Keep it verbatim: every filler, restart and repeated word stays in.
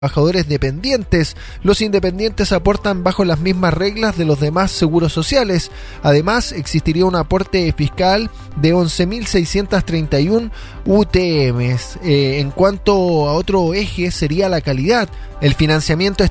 trabajadores dependientes. Los independientes aportan bajo las mismas reglas de los demás seguros sociales. Además, existiría un aporte fiscal de once mil seiscientos treinta y uno U T Ms. Eh, en cuanto a otro eje, sería la calidad. El financiamiento